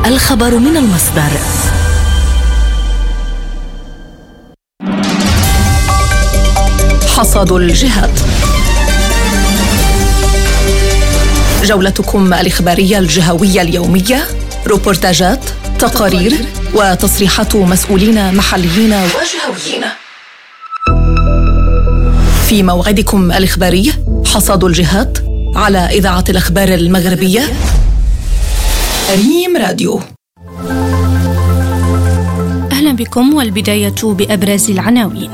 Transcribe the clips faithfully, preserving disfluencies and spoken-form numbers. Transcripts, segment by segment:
الخبر من المصدر. حصاد الجهات، جولتكم الإخبارية الجهوية اليومية، روبورتاجات، تقارير وتصريحات مسؤولين محليين وجهويين. في موعدكم الإخباري حصاد الجهات على إذاعة الأخبار المغربية ريم راديو. أهلا بكم، والبداية بأبرز العناوين.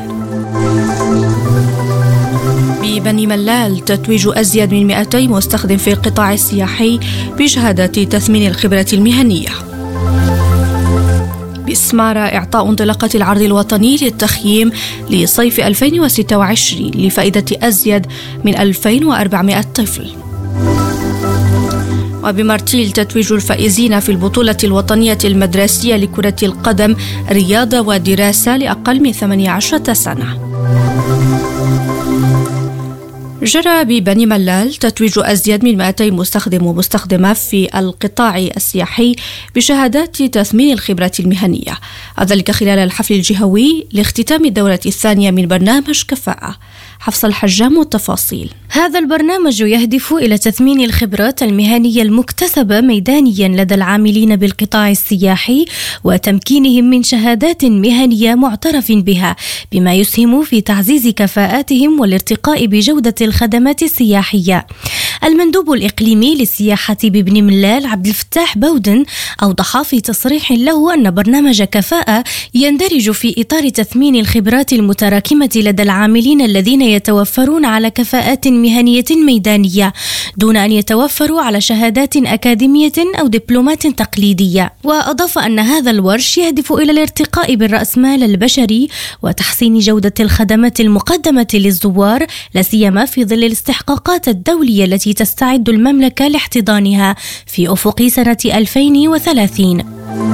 ببني ملال تتويج أزيد من مئتي مستخدم في القطاع السياحي بشهادة تثمين الخبرة المهنية. بسمارة إعطاء انطلاقة العرض الوطني للتخييم لصيف ألفين وستة وعشرين لفائدة أزيد من ألفين وأربعمئة طفل. وبمرتيل تتويج الفائزين في البطولة الوطنية المدرسية لكرة القدم رياضة ودراسة لأقل من ثمانية عشر سنة. جرى ببني ملال تتويج أزيد من مئتي مستخدم ومستخدمة في القطاع السياحي بشهادات تثمين الخبرة المهنية، وذلك خلال الحفل الجهوي لاختتام الدورة الثانية من برنامج كفاءة. حفص الحجام والتفاصيل. هذا البرنامج يهدف إلى تثمين الخبرات المهنية المكتسبة ميدانيا لدى العاملين بالقطاع السياحي وتمكينهم من شهادات مهنية معترف بها، بما يسهم في تعزيز كفاءاتهم والارتقاء بجودة الخدمات السياحية. المندوب الإقليمي للسياحة ببني ملال عبد الفتاح بودن أوضح في تصريح له أن برنامج كفاءة يندرج في إطار تثمين الخبرات المتراكمة لدى العاملين الذين يتوفرون على كفاءات مهنية ميدانية دون أن يتوفروا على شهادات أكاديمية أو دبلومات تقليدية. وأضاف أن هذا الورش يهدف إلى الارتقاء بالرأسمال البشري وتحسين جودة الخدمات المقدمة للزوار، لا سيما في ظل الاستحقاقات الدولية التي تستعد المملكة لاحتضانها في أفق سنة ألفين وثلاثين.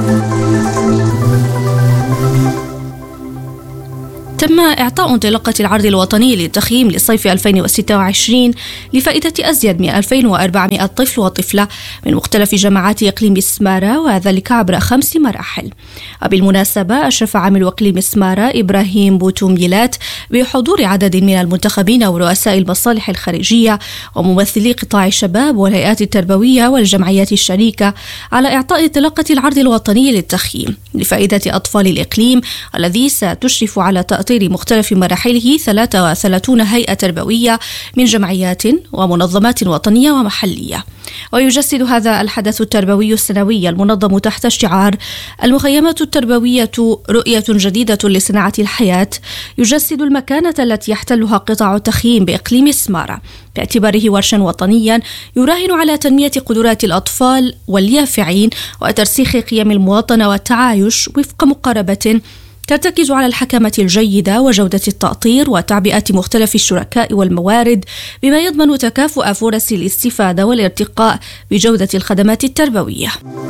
تم إعطاء انطلاقة العرض الوطني للتخييم لصيف ألفين وستة وعشرين لفائدة أزيد من ألفين وأربعمئة طفل وطفلة من مختلف جامعات إقليم سمارة، وذلك عبر خمس مراحل. وبالمناسبة أشرف عامل إقليم سمارة إبراهيم بوتوميلات بحضور عدد من المنتخبين ورؤساء المصالح الخارجية وممثلي قطاع الشباب والهيئات التربوية والجمعيات الشريكة على إعطاء انطلاقة العرض الوطني للتخييم لفائدة أطفال الإقليم، الذي ستشرف على تأطير مختلف مراحله ثلاثة وثلاثين هيئة تربوية من جمعيات ومنظمات وطنية ومحلية. ويجسد هذا الحدث التربوي السنوي المنظم تحت شعار المخيمات التربوية رؤية جديدة لصناعة الحياة، يجسد المكانة التي يحتلها قطاع التخييم بإقليم سمارة باعتباره ورشا وطنيا يراهن على تنمية قدرات الأطفال واليافعين وترسيخ قيم المواطنة والتعايش وفق مقاربة ترتكز على الحكمة الجيدة وجودة التأطير وتعبئة مختلف الشركاء والموارد، بما يضمن تكافؤ فرص الاستفادة والارتقاء بجودة الخدمات التربوية.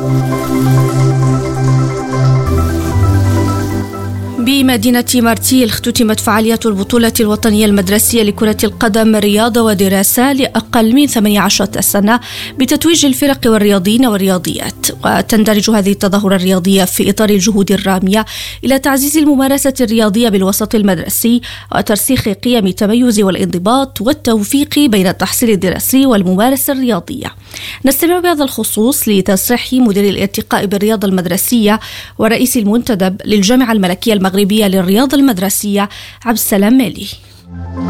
بمدينة مرتيل اختتمت فعاليات البطولة الوطنية المدرسية لكرة القدم رياضة ودراسة لأقل من ثمانية عشر سنة بتتويج الفرق والرياضيين والرياضيات. وتندرج هذه التظاهرة الرياضية في إطار الجهود الرامية إلى تعزيز الممارسة الرياضية بالوسط المدرسي وترسيخ قيم التميز والانضباط والتوفيق بين التحصيل الدراسي والممارسة الرياضية. نستمع بهذا الخصوص لتصريح مدير الارتقاء بالرياضة المدرسية ورئيس المنتدب للجامعة الملكية المغربية للرياضة المدرسية عبد السلام مالي.